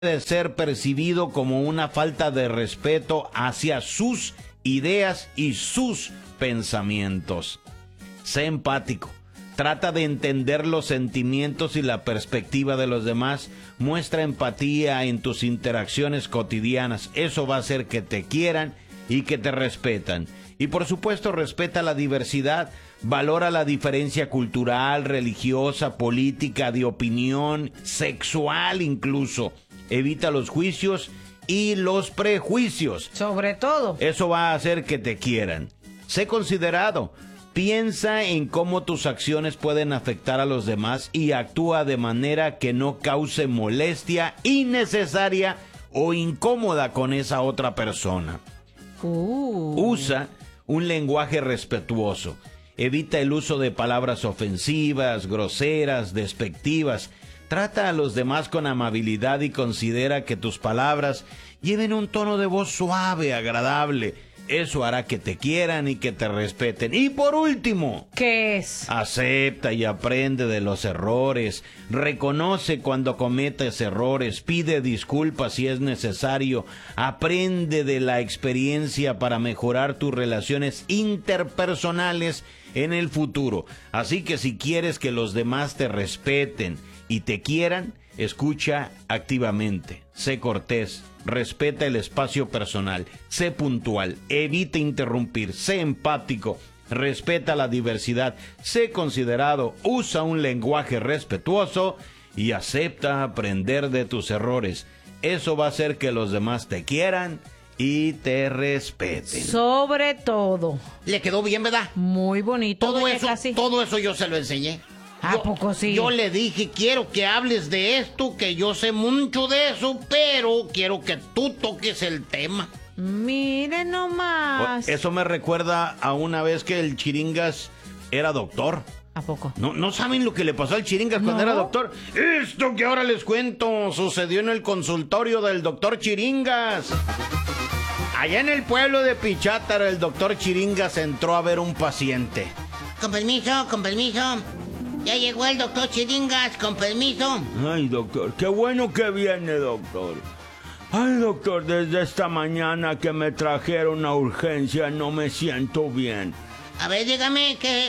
puede ser percibido como una falta de respeto hacia sus ideas y sus pensamientos. Sé empático. Trata de entender los sentimientos y la perspectiva de los demás. Muestra empatía en tus interacciones cotidianas. Eso va a hacer que te quieran y que te respetan. Y por supuesto, respeta la diversidad. Valora la diferencia cultural, religiosa, política, de opinión, sexual incluso. Evita los juicios y los prejuicios. Sobre todo. Eso va a hacer que te quieran. Sé considerado. Piensa en cómo tus acciones pueden afectar a los demás y actúa de manera que no cause molestia innecesaria o incómoda con esa otra persona. Usa un lenguaje respetuoso. Evita el uso de palabras ofensivas, groseras, despectivas. Trata a los demás con amabilidad y considera que tus palabras lleven un tono de voz suave, agradable. Eso hará que te quieran y que te respeten. Y por último, ¿qué es? Acepta y aprende de los errores. Reconoce cuando cometes errores. Pide disculpas si es necesario. Aprende de la experiencia para mejorar tus relaciones interpersonales en el futuro. Así que si quieres que los demás te respeten y te quieran, escucha activamente. Sé cortés. Respeta el espacio personal, sé puntual, evita interrumpir, sé empático, respeta la diversidad, sé considerado, usa un lenguaje respetuoso y acepta aprender de tus errores. Eso va a hacer que los demás te quieran y te respeten. Sobre todo. Le quedó bien, ¿verdad? Muy bonito. Todo eso yo se lo enseñé. ¿A poco sí? Yo le dije, quiero que hables de esto, que yo sé mucho de eso, pero quiero que tú toques el tema. Mire nomás. Eso me recuerda a una vez que el Chiringas era doctor. ¿A poco? ¿No saben lo que le pasó al Chiringas cuando era doctor? Esto que ahora les cuento sucedió en el consultorio del doctor Chiringas. Allá en el pueblo de Pichátaro, el doctor Chiringas entró a ver un paciente. Con permiso, con permiso. Ya llegó el doctor Chiringas, con permiso. Ay, doctor, qué bueno que viene, doctor. Ay, doctor, desde esta mañana que me trajeron a urgencia no me siento bien. A ver, dígame, ¿qué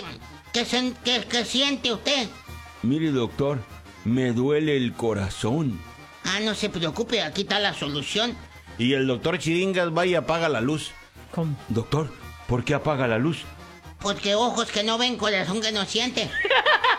siente usted? Mire, doctor, me duele el corazón. Ah, no se preocupe, aquí está la solución. Y el doctor Chiringas va y apaga la luz. ¿Cómo? Doctor, ¿por qué apaga la luz? Porque ojos que no ven, corazón que no siente.